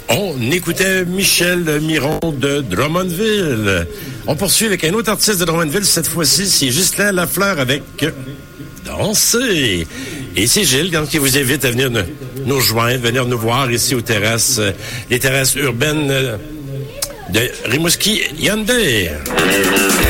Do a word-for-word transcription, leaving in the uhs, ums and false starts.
On écoutait Michel Miron de Drummondville. On poursuit avec un autre artiste de Drummondville. Cette fois-ci, c'est Ghislain Lafleur avec Danser. Et c'est Gilles donc, qui vous invite à venir nous, nous rejoindre, venir nous voir ici aux terrasses, euh, les terrasses urbaines euh, de Rimouski Yandé.